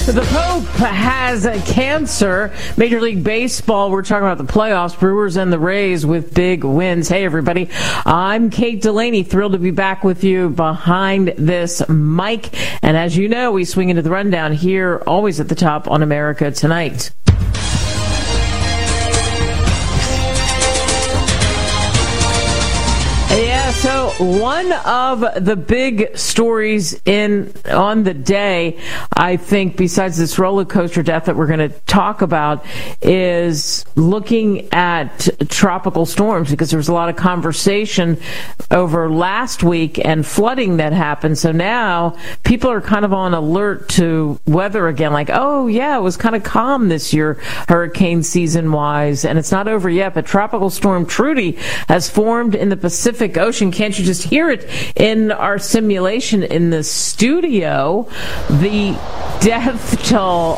The Pope has cancer. Major League Baseball, we're talking about the playoffs, Brewers and the Rays with big wins. Hey, everybody. I'm Kate Delaney, thrilled to be back with you behind this mic. And as you know, we swing into the rundown here, always at the top on America Tonight. So one of the big stories on the day, I think, besides this roller coaster death that we're going to talk about, is looking at tropical storms, because there was a lot of conversation over last week and flooding that happened. So now people are kind of on alert to weather again, like, oh yeah, it was kind of calm this year, hurricane season wise, and it's not over yet. But Tropical Storm Trudy has formed in the Pacific Ocean. Can't you just hear it in our simulation in the studio? The death toll.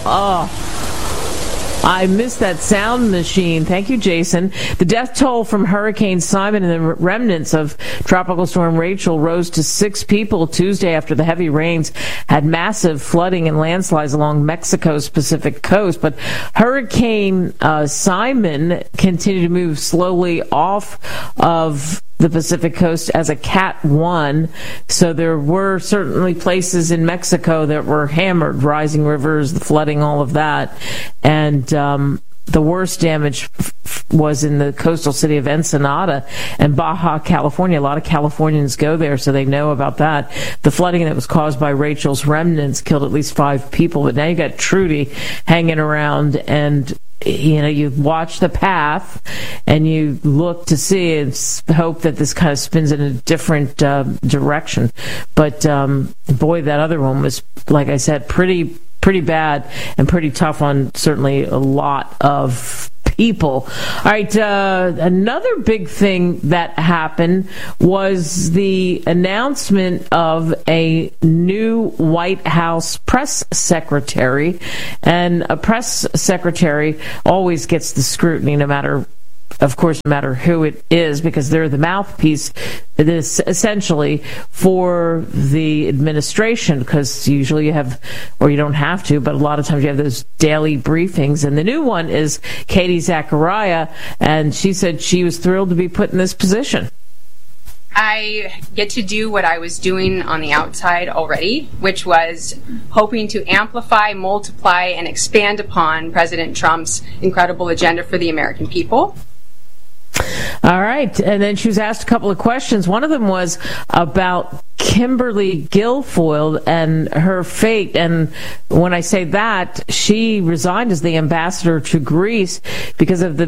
I missed that sound machine. Thank you, Jason. The death toll from Hurricane Simon and the remnants of Tropical Storm Rachel rose to 6 people Tuesday after the heavy rains had massive flooding and landslides along Mexico's Pacific coast. But Hurricane Simon continued to move slowly off of the Pacific coast as a Cat 1. So there were certainly places in Mexico that were hammered, rising rivers, the flooding, all of that. And the worst damage was in the coastal city of Ensenada and Baja California. A lot of Californians go there, so they know about that. The flooding that was caused by Rachel's remnants killed at least 5 people. But now you got Trudy hanging around, and you watch the path and you look to see and hope that this kind of spins in a different direction. But boy, that other one was, like I said, pretty bad and pretty tough on certainly a lot of people. All right, another big thing that happened was the announcement of a new White House press secretary. And a press secretary always gets the scrutiny, no matter who it is, because they're the mouthpiece, this essentially, for the administration, because usually you have, or you don't have to, but a lot of times you have those daily briefings. And the new one is Katie Zachariah, and she said she was thrilled to be put in this position. I get to do what I was doing on the outside already, which was hoping to amplify, multiply, and expand upon President Trump's incredible agenda for the American people. All right. And then she was asked a couple of questions. One of them was about Kimberly Guilfoyle and her fate. And when I say that, she resigned as the ambassador to Greece because of the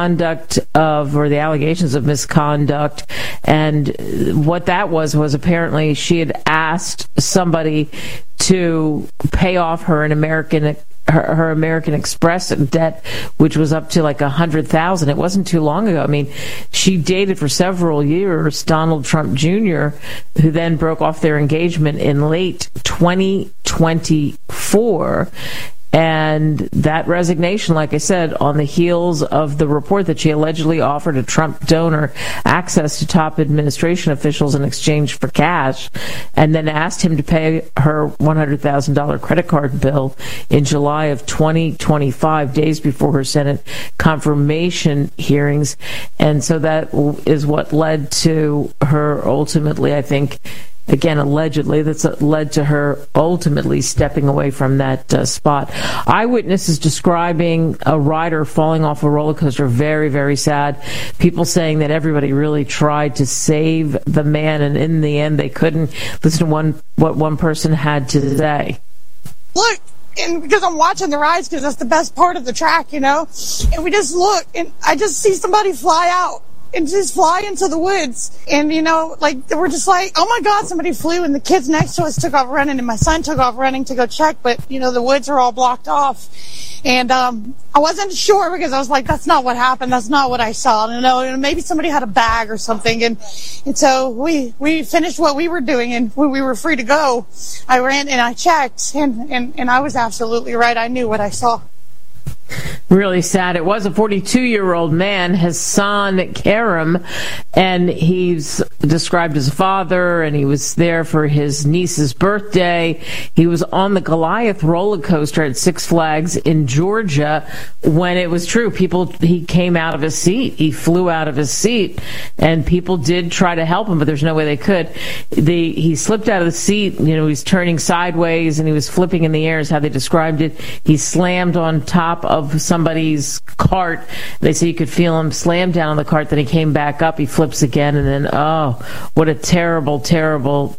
the allegations of misconduct. And what that was apparently she had asked somebody to pay off her American Express debt, which was up to like $100,000. It wasn't too long ago. I mean, she dated for several years Donald Trump Jr., who then broke off their engagement in late 2024. And that resignation, like I said, on the heels of the report that she allegedly offered a Trump donor access to top administration officials in exchange for cash, and then asked him to pay her $100,000 credit card bill in July of 2025, days before her Senate confirmation hearings. And so that is what led to her ultimately, I think, again, allegedly, that's led to her ultimately stepping away from that spot. Eyewitnesses describing a rider falling off a roller coaster, very, very sad. People saying that everybody really tried to save the man, and in the end, they couldn't. Listen to what one person had to say. Look, and because I'm watching the rides, because that's the best part of the track, and we just look, and I just see somebody fly out and just fly into the woods. And, we're just like, oh my God, somebody flew, and the kids next to us took off running, and my son took off running to go check, but, the woods are all blocked off. And I wasn't sure, because I was like, that's not what happened. That's not what I saw. Maybe somebody had a bag or something. And so we finished what we were doing, and when we were free to go, I ran and I checked, and I was absolutely right. I knew what I saw. Really sad. It was a 42-year-old man, Hassan Karim, and he's described as a father, and he was there for his niece's birthday. He was on the Goliath roller coaster at Six Flags in Georgia when it was true. He came out of his seat. He flew out of his seat, and people did try to help him, but there's no way they could. He slipped out of the seat. He was turning sideways, and he was flipping in the air is how they described it. He slammed on top of somebody's cart. They say you could feel him slam down on the cart. Then he came back up. He flips again, and then what a terribly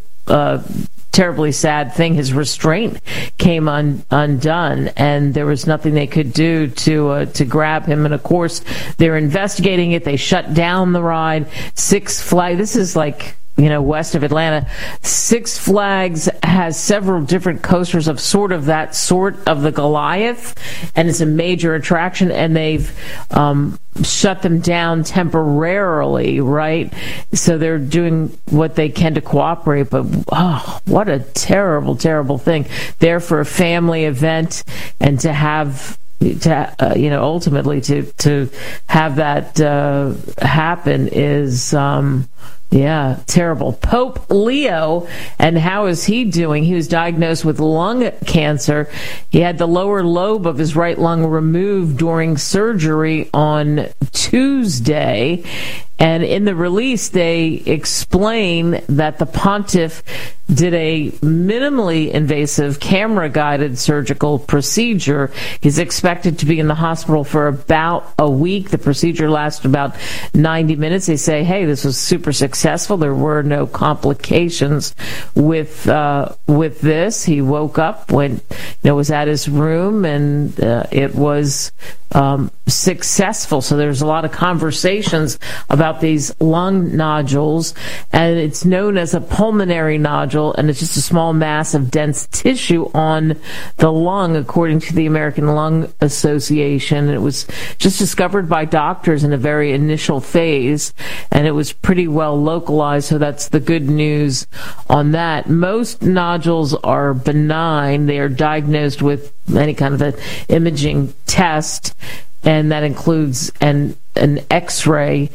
sad thing. His restraint came undone, and there was nothing they could do to grab him. And of course, they're investigating it. They shut down the ride. Six Flags. This is like, west of Atlanta. Six Flags has several different coasters of that sort of the Goliath, and it's a major attraction, and they've shut them down temporarily, right? So they're doing what they can to cooperate, but what a terrible, terrible thing. There for a family event, and to have ultimately to have that happen is terrible. Pope Leo, and how is he doing? He was diagnosed with lung cancer. He had the lower lobe of his right lung removed during surgery on Tuesday. And in the release, they explain that the pontiff did a minimally invasive camera-guided surgical procedure. He's expected to be in the hospital for about a week. The procedure lasted about 90 minutes. They say, hey, this was super successful. There were no complications with this. He woke up when was at his room, and it was successful. So there's a lot of conversations about these lung nodules, and it's known as a pulmonary nodule, and it's just a small mass of dense tissue on the lung, according to the American Lung Association. It was just discovered by doctors in a very initial phase, and it was pretty well localized, so that's the good news on that. Most nodules are benign. They are diagnosed with any kind of an imaging test, and that includes an X-ray.